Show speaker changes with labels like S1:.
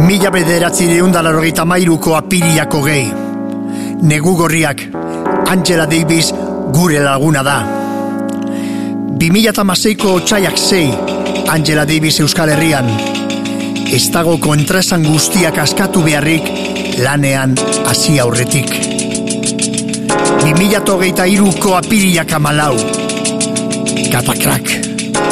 S1: 1983ko apirilako gehi. Negu gorriak, Angela Davis gure laguna da. 2006ko otsaiak 6, Angela Davis Euskal Herrian. Ez dago kontraesan guztiak askatu beharrik lanean hasi aurretik. 2023ko apirilak 14, Katakrak.